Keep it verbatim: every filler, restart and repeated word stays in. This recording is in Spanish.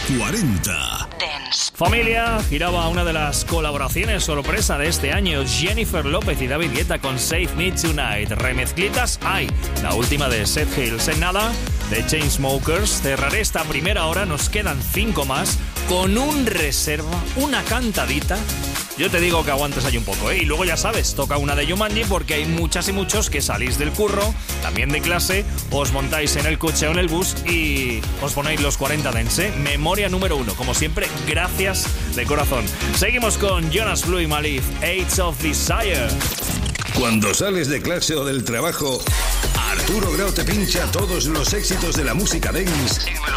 cuarenta. Dance. Familia, giraba una de las colaboraciones sorpresa de este año, Jennifer López y David Guetta con Save Me Tonight. Remezclitas hay, la última de Seth Hills. En nada, de Chainsmokers. Cerraré esta primera hora, nos quedan cinco más, con un reserva, una cantadita. Yo te digo que aguantes ahí un poco, ¿eh? Y luego ya sabes, toca una de Jumanji porque hay muchas y muchos que salís del curro, también de clase, os montáis en el coche o en el bus y os ponéis los cuarenta Dance, ¿eh? Memoria número uno. Como siempre, gracias de corazón. Seguimos con Jonas Blue y Malif, Age of Desire. Cuando sales de clase o del trabajo, Arturo Grau te pincha todos los éxitos de la música dance